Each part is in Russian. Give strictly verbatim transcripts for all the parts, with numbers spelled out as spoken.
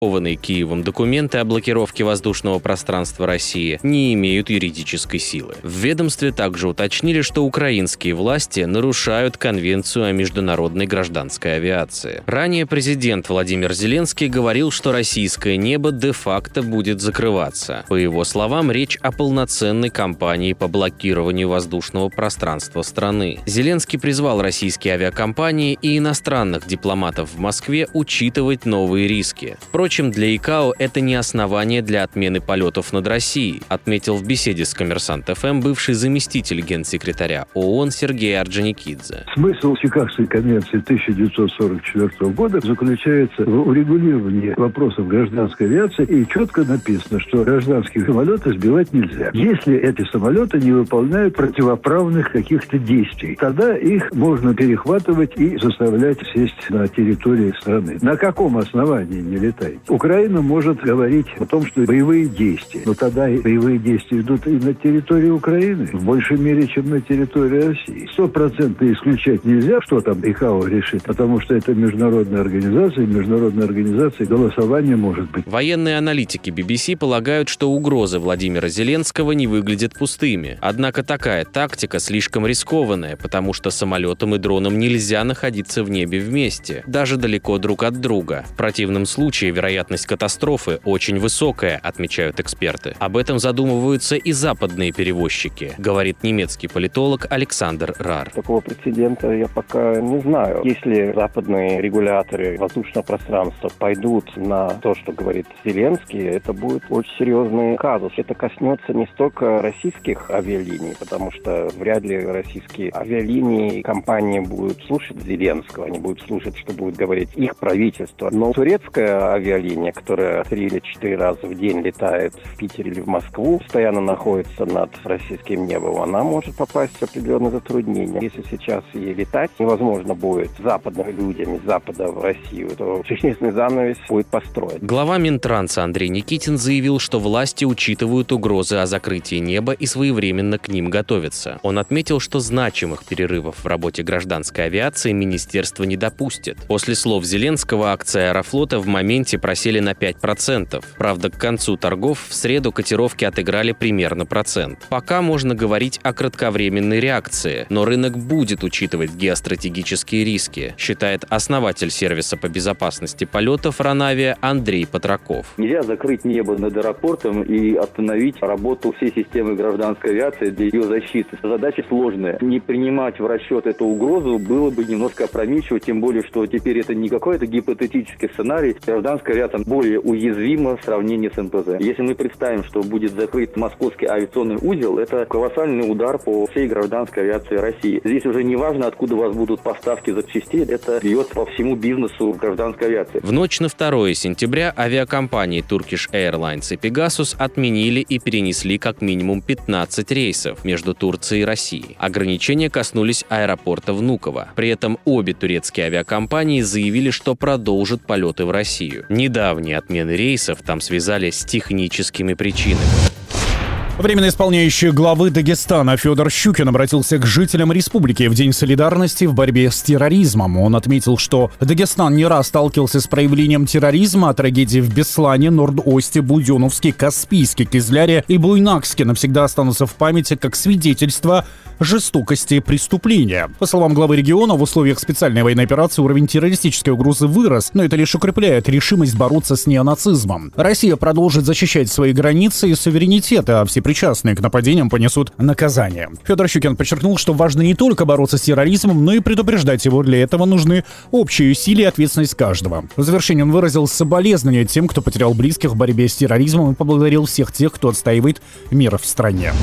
Опубликованные Киевом документы о блокировке воздушного пространства России не имеют юридической силы. В ведомстве также уточнили, что украинские власти нарушают Конвенцию о международной гражданской авиации. Ранее президент Владимир Зеленский говорил, что российское небо де-факто будет закрываться. По его словам, речь о полноценной кампании по блокированию воздушного пространства страны. Зеленский призвал российские авиакомпании и иностранных дипломатов в Москве учитывать новые риски. Впрочем, для ИКАО это не основание для отмены полетов над Россией, отметил в беседе с Коммерсант эф эм бывший заместитель генсекретаря ООН Сергей Орджоникидзе. Смысл Чикагской конвенции тысяча девятьсот сорок четвёртого года заключается в урегулировании вопросов гражданской авиации, и четко написано, что гражданские самолеты сбивать нельзя. Если эти самолеты не выполняют противоправных каких-то действий, тогда их можно перехватывать и заставлять сесть на территории страны. На каком основании не летаете? Украина может говорить о том, что боевые действия. Но тогда и боевые действия идут и на территории Украины в большей мере, чем на территории России. Стопроцентно исключать нельзя, что там ИКАО решит, потому что это международная организация, и международная организация голосование может быть. Военные аналитики би би си полагают, что угрозы Владимира Зеленского не выглядят пустыми. Однако такая тактика слишком рискованная, потому что самолетам и дронам нельзя находиться в небе вместе, даже далеко друг от друга. В противном случае вероятность катастрофы очень высокая, отмечают эксперты. Об этом задумываются и западные перевозчики, говорит немецкий политолог Александр Рар. Такого прецедента я пока не знаю. Если западные регуляторы воздушного пространства пойдут на то, что говорит Зеленский, это будет очень серьезный казус. Это коснется не столько российских авиалиний, потому что вряд ли российские авиалинии, компании будут слушать Зеленского, они будут слушать, что будет говорить их правительство. Но турецкая авиалиния, которая три или четыре раза в день летает в Питер или в Москву, постоянно находится над российским небом, она может попасть в определенные затруднения. Если сейчас ей летать невозможно будет западными людьми из Запада в Россию, то чеченский занавес будет построен. Глава Минтранса Андрей Никитин заявил, что власти учитывают угрозы о закрытии неба и своевременно к ним готовятся. Он отметил, что значимых перерывов в работе гражданской авиации министерство не допустит. После слов Зеленского акции Аэрофлота в моменте просели на пять процентов. Правда, к концу торгов в среду котировки отыграли примерно процент. Пока можно говорить о кратковременной реакции, но рынок будет учитывать геостратегические риски, считает основатель сервиса по безопасности полетов Ранавиа Андрей Патраков. Нельзя закрыть небо над аэропортом и остановить работу всей системы гражданской авиации для ее защиты. Задача сложная. Не принимать в расчет эту угрозу было бы немножко опрометчиво, тем более, что теперь это не какой-то гипотетический сценарий. Гражданская авиация более уязвима в сравнении с эн пэ зэ. Если мы представим, что будет закрыт московский авиационный узел, это колоссальный удар по всей гражданской авиации России. Здесь уже не важно, откуда у вас будут поставки запчастей, это бьется по всему бизнесу гражданской авиации. В ночь на второе сентября авиакомпании Turkish Airlines и Pegasus отменили и перенесли как минимум пятнадцать рейсов между Турцией и Россией. Ограничения коснулись аэропорта Внуково. При этом обе турецкие авиакомпании заявили, что продолжат полеты в Россию. Недавние отмены рейсов там связали с техническими причинами. Временно исполняющий главы Дагестана Федор Щукин обратился к жителям республики в День солидарности в борьбе с терроризмом. Он отметил, что Дагестан не раз сталкивался с проявлением терроризма, а трагедии в Беслане, Норд-Осте, Буденновске, Каспийске, Кизляре и Буйнакске навсегда останутся в памяти как свидетельство жестокости преступления. По словам главы региона, в условиях специальной военной операции уровень террористической угрозы вырос, но это лишь укрепляет решимость бороться с неонацизмом. Россия продолжит защищать свои границы и суверенитет, а все причастные к нападениям понесут наказание. Федор Щукин подчеркнул, что важно не только бороться с терроризмом, но и предупреждать его. Для этого нужны общие усилия и ответственность каждого. В завершении он выразил соболезнования тем, кто потерял близких в борьбе с терроризмом, и поблагодарил всех тех, кто отстаивает мир в стране.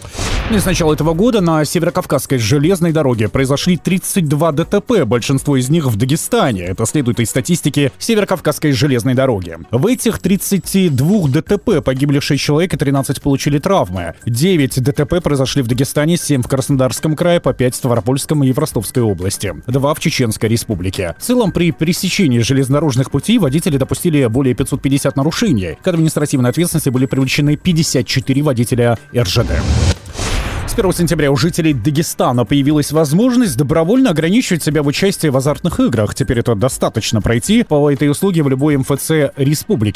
И с начала этого года на Северокавказской железной дороге произошли тридцать два дэ тэ пэ, большинство из них в Дагестане. Это следует из статистики Северокавказской железной дороги. В этих тридцати двух дэ тэ пэ погибли шесть человек и тринадцать получили травмы. девять дэ тэ пэ произошли в Дагестане, семь в Краснодарском крае, по пять в Ставропольском и в Ростовской области, два в Чеченской республике. В целом, при пересечении железнодорожных путей водители допустили более пятьсот пятьдесят нарушений. К административной ответственности были привлечены пятьдесят четыре водителя эр жэ дэ. С первого сентября у жителей Дагестана появилась возможность добровольно ограничивать себя в участии в азартных играх. Теперь это достаточно пройти по этой услуге в любой эм эф цэ республики.